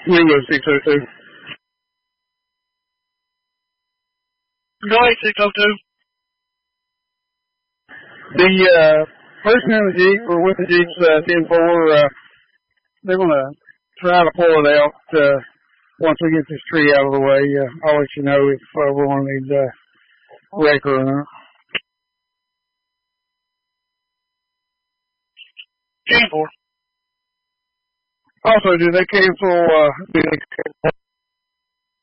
Ringo 602. Go ahead, 602. The person in the Jeep or with the Jeep's 10-4, they're going to try to pull it out once we get this tree out of the way. I'll let you know if we're going to need wrecker or not. 10-4. Also, do they cancel